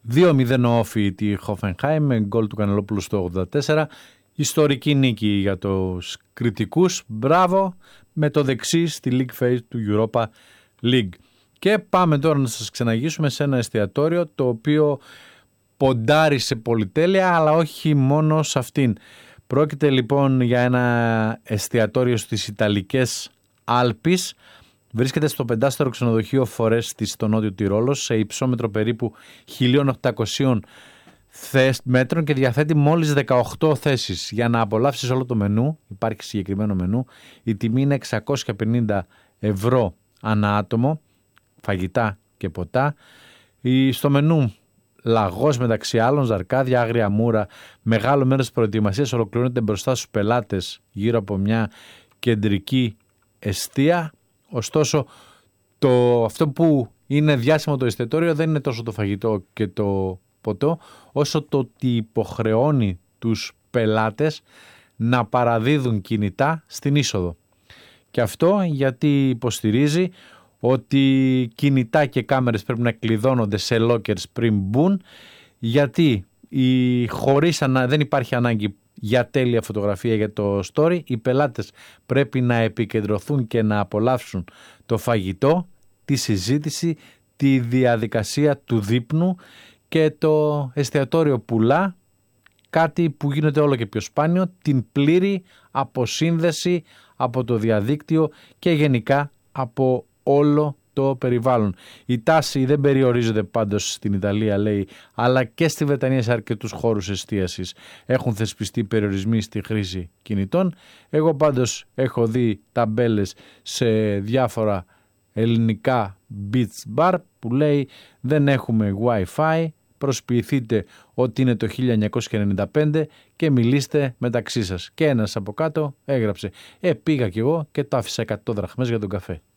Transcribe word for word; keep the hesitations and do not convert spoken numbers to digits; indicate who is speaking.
Speaker 1: δύο μηδέν όφη τη Hoffenheim με γκολ του Κανελόπουλου στο ογδόντα τέσσερα. Ιστορική νίκη για τους κριτικούς. Μπράβο με το δεξί στη League Phase του Europa League. Και πάμε τώρα να σας ξεναγήσουμε σε ένα εστιατόριο το οποίο ποντάρει σε πολυτέλεια, αλλά όχι μόνο σε αυτήν. Πρόκειται λοιπόν για ένα εστιατόριο στις Ιταλικές Άλπεις. Βρίσκεται στο πεντάστερο ξενοδοχείο Φορέστη στο Νότιο Τυρόλο, σε υψόμετρο περίπου χίλια οκτακόσια μέτρων και διαθέτει μόλις δεκαοκτώ θέσεις. Για να απολαύσεις όλο το μενού, υπάρχει συγκεκριμένο μενού, η τιμή είναι εξακόσια πενήντα ευρώ ανά άτομο, φαγητά και ποτά. Στο μενού λαγός μεταξύ άλλων, ζαρκάδια, άγρια μούρα, μεγάλο μέρος της προετοιμασίας ολοκληρώνεται μπροστά στους πελάτες γύρω από μια κεντρική εστία. Ωστόσο, το, αυτό που είναι διάσημο το εστιατόριο δεν είναι τόσο το φαγητό και το ποτό, όσο το ότι υποχρεώνει τους πελάτες να παραδίδουν κινητά στην είσοδο. Και αυτό γιατί υποστηρίζει ότι κινητά και κάμερες πρέπει να κλειδώνονται σε lockers πριν μπουν, γιατί η, χωρίς ανα, δεν υπάρχει ανάγκη για τέλεια φωτογραφία για το story, οι πελάτες πρέπει να επικεντρωθούν και να απολαύσουν το φαγητό, τη συζήτηση, τη διαδικασία του δείπνου, και το εστιατόριο πουλά κάτι που γίνεται όλο και πιο σπάνιο, την πλήρη αποσύνδεση από το διαδίκτυο και γενικά από όλο το περιβάλλον. Η τάση δεν περιορίζεται πάντως στην Ιταλία, λέει, αλλά και στη Βρετανία σε αρκετούς χώρους εστίασης έχουν θεσπιστεί περιορισμοί στη χρήση κινητών. Εγώ πάντως έχω δει ταμπέλες σε διάφορα ελληνικά beach bar που λέει δεν έχουμε Wi-Fi, προσποιηθείτε ότι είναι το χίλια εννιακόσια ενενήντα πέντε και μιλήστε μεταξύ σας. Και ένας από κάτω έγραψε «Ε, πήγα κι εγώ και το άφησα εκατό δραχμές για τον καφέ».